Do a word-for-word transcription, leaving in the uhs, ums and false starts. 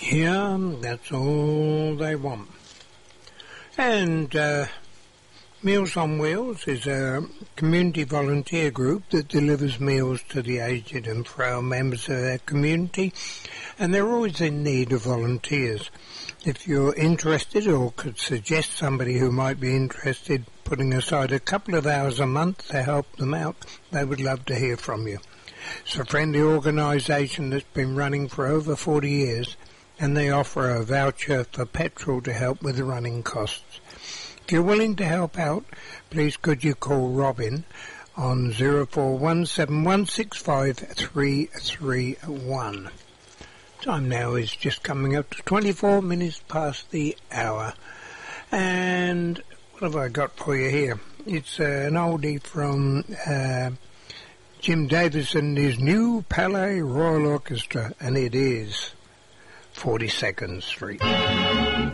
Yeah, that's all they want. And uh, Meals on Wheels is a community volunteer group that delivers meals to the aged and frail members of their community, and they're always in need of volunteers. If you're interested or could suggest somebody who might be interested putting aside a couple of hours a month to help them out, they would love to hear from you. It's a friendly organisation that's been running for over forty years, and they offer a voucher for petrol to help with the running costs. If you're willing to help out, please could you call Robin on zero four one seven one six five three three one. Time now is just coming up to twenty-four minutes past the hour. And what have I got for you here? It's uh, an oldie from uh, Jim Davis and his new Palais Royal Orchestra, and it is forty-second Street.